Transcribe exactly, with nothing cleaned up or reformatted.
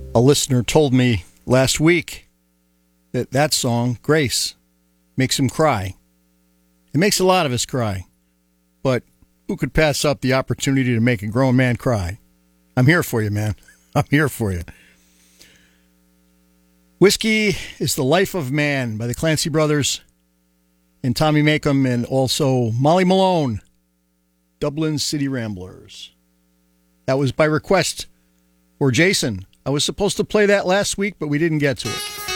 A listener told me last week that that song, Grace, makes him cry. It makes a lot of us cry. But who could pass up the opportunity to make a grown man cry? I'm here for you, man. I'm here for you. Whiskey is the Life of Man by the Clancy Brothers and Tommy Makem, and also Molly Malone, Dublin City Ramblers. That was by request for Jason. I was supposed to play that last week, but we didn't get to it.